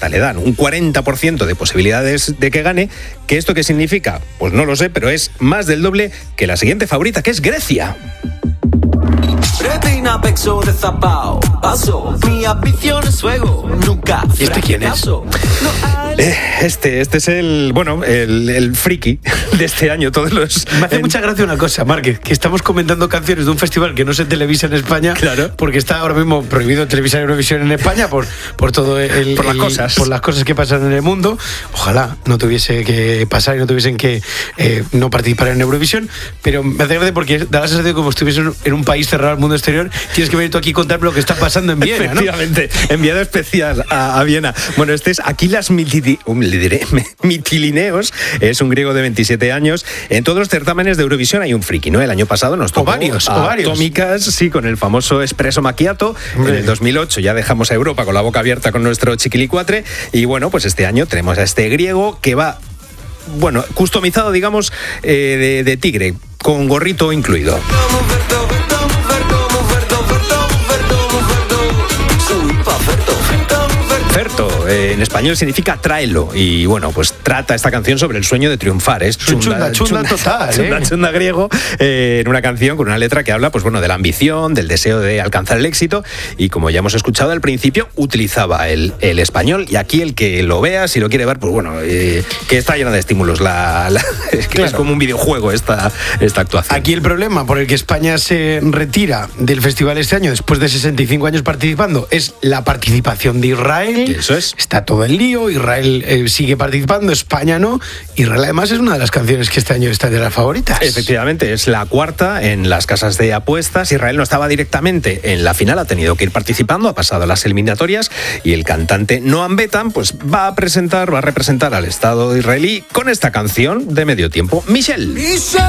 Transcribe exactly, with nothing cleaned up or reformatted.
hasta le dan un cuarenta por ciento de posibilidades de que gane. ¿Qué esto qué significa? Pues no lo sé, pero es más del doble que la siguiente favorita, que es Grecia. ¿Y este quién es? Eh, este, este es el, bueno, el, el friki de este año. Todos los. Me hace en... mucha gracia una cosa, Márquez, que estamos comentando canciones de un festival que no se televisa en España, claro, porque está ahora mismo prohibido televisar Eurovisión en España por, por todo el, por las el, cosas, por las cosas que pasan en el mundo. Ojalá no tuviese que pasar y no tuviesen que eh, no participar en Eurovisión, pero me hace gracia porque da la sensación de como estuviese en un país cerrado al mundo exterior. Tienes que venir tú aquí y contarme lo que está pasando en Viena, ¿no? Efectivamente, enviado especial a, a Viena. Bueno, este es Aquilas Mitili, um, le diré, Mitilineos, es un griego de veintisiete años. En todos los certámenes de Eurovisión hay un friki, ¿no? El año pasado nos tocó o varios, a o varios. Atómicas, sí, con el famoso Espresso Macchiato. En el dos mil ocho ya dejamos a Europa con la boca abierta con nuestro chiquilicuatre. Y bueno, pues este año tenemos a este griego que va, bueno, customizado, digamos, eh, de, de tigre, con gorrito incluido. Ferto, eh, en español significa tráelo. Y bueno, pues trata esta canción sobre el sueño de triunfar. Es chunda, chunda, chunda total, chunda, ¿eh? chunda griego, eh, en una canción con una letra que habla, pues bueno, de la ambición, del deseo de alcanzar el éxito. Y como ya hemos escuchado al principio, utilizaba el, el español. Y aquí el que lo vea, si lo quiere ver, pues bueno, eh, que está llena de estímulos. La, la, es, que claro, es como un videojuego esta, esta actuación. Aquí el problema por el que España se retira del festival este año, después de sesenta y cinco años participando, es la participación de Israel. Eso es. Está todo el lío, Israel eh, sigue participando, España no. Israel además es una de las canciones que este año está de las favoritas. Efectivamente, es la cuarta en las casas de apuestas. Israel no estaba directamente en la final, ha tenido que ir participando, ha pasado a las eliminatorias y el cantante Noam Betan pues va a presentar, va a representar al Estado israelí con esta canción de medio tiempo, Michelle.